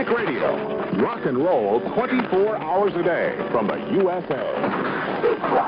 Public Radio. Rock and roll 24 hours a day from the USA.